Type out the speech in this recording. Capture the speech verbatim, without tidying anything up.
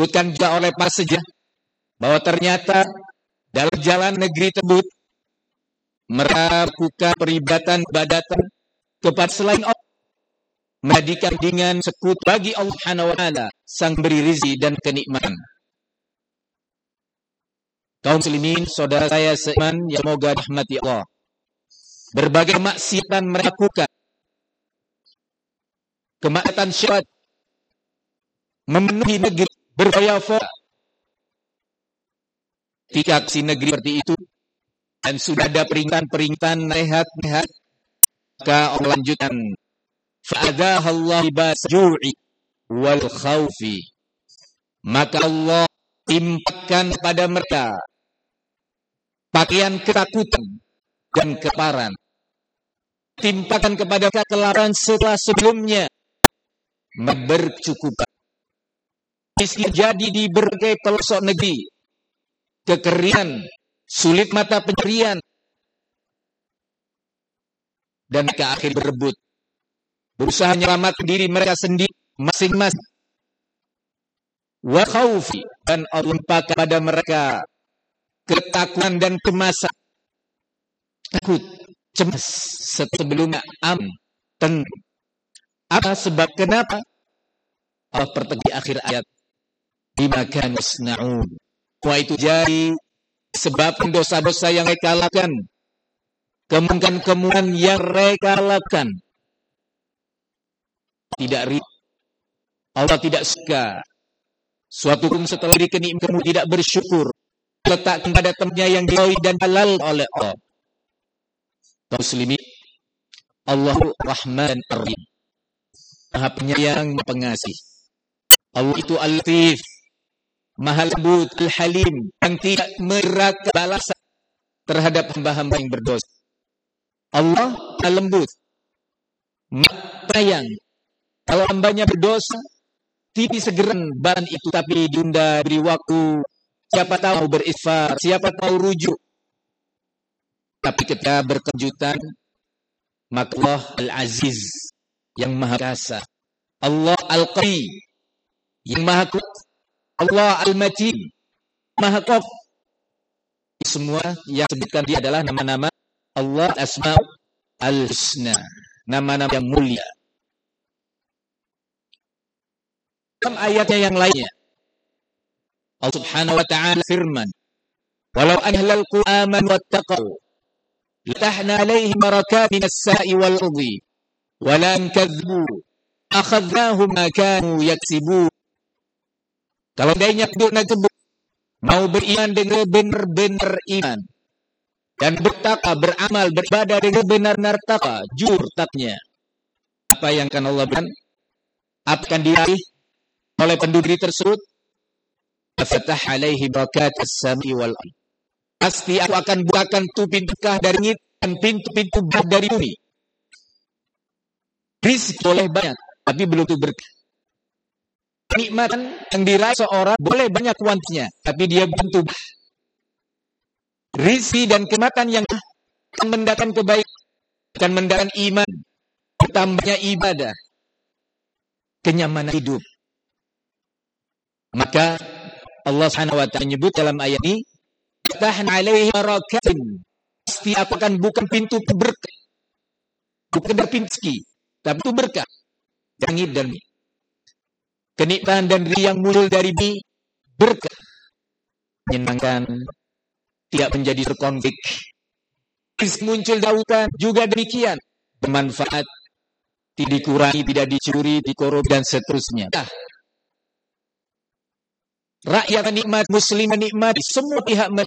Disebutkan juga oleh para sejarah bahwa ternyata dalam jalan negeri tersebut mereka melakukan peribadatan ibadatan kepada selain Allah, menjadikan dengan sekutu bagi Allah Subhanahu wa taala sang beri rezeki dan kenikmatan. Kaum muslimin, saudara saya seiman yang semoga rahmati Allah, berbagai maksiatan mereka lakukan, kemaksiatan syahwat memenuhi negeri berfoya-foya. Ketika si negeri seperti itu dan sudah ada peringatan-peringatan rehat-rehat, maka Allah lanjutkan, fa'adzahallahu libas ju'i wal khaufi, maka Allah timpakan pada mereka pakaian ketakutan dan kelaparan, timpakan kepada mereka kelaparan setelah sebelumnya bercukupan. Miskin jadi di berbagai pelosok negeri, kekeringan, sulit mata pencarian, dan mereka akhir berebut, berusaha menyelamatkan diri mereka sendiri masing-masing. Wa khaufi, dan Allah timpakan pada mereka ketakutan dan kecemasan, takut, cemas sebelumnya aman, tenang. Apa sebab kenapa? Allah pertegi akhir ayat, bima kanu yasna'un. Wah, itu jadi sebab dosa-dosa yang mereka lakukan, kemungkaran-kemungkaran yang mereka lakukan. Tidak ridha. Allah tidak suka suatu hukum setelah dikenikmati kamu tidak bersyukur, letakkan pada tempatnya yang diridhoi dan halal oleh Allah. Muslimin, Allahu Rahman Ar-Rahim, Maha Penyayang, Pengasih. Allah itu Al-Latif, Maha Lembut, Al-Halim, yang tidak meraka balasan terhadap hamba-hamba yang berdosa. Allah Maha Lembut, Maha Penyayang. Kalau hambanya berdosa, tidak segeran bahan itu, tapi diunda beri waktu. Siapa tahu beristighfar, siapa tahu rujuk. Tapi ketika berkejutan, maka Allah Al-Aziz, yang Maha Kuasa, Allah Al-Qawi, yang Maha Kuat, Allah Al-Matin, Maha Kuat. Semua yang disebutkan dia adalah nama-nama Allah Asma'ul Al-Husna, nama-nama yang mulia. Dalam ayatnya yang lainnya, Allah Subhanahu wa ta'ala firman, walau ahlal Qur'an wattaqaw latahna alaihim barakat minas sa'i wal ardi walan kadzdbu akhadnahum ma kanu yaksibun. Kalau seandainya penduduk negeri mau beriman dengan benar-benar iman dan bertakwa, beramal, beribadah dengan benar-benar takwa, jujur taknya, apa yang akan Allah berikan? Apa akan diraih oleh penduduk tersebut? Fatah alaihi barakat as-sama'i wal ardh. Pasti aku akan bukakan pintu berkah dari langit dan pintu-pintu berkah dari bumi. Rizki boleh banyak, tapi belum tentu berkah. Kenikmatan yang diraih seorang boleh banyak kuantitasnya, tapi dia belum tentu berkah. Rizki dan kenikmatan yang akan mendatangkan kebaikan, akan mendatangkan iman, bertambahnya ibadah, kenyamanan hidup. Maka Allah Subhanahu wa ta'ala menyebut dalam ayat ini, fatahna alaihi barakatin, pasti aku akan bukan pintu berkah, bukan pintu rezeki, tapi itu berkah, langit dan bumi. Kenikmatan dan rizki yang muncul dari bumi berkah, menyenangkan, tidak menjadi berkonflik. Rizki muncul dautan juga demikian, bermanfaat, tidak dikurangi, tidak dicuri, dikorup dan seterusnya. Nah, rakyat nikmat, muslim nikmat, semua pihak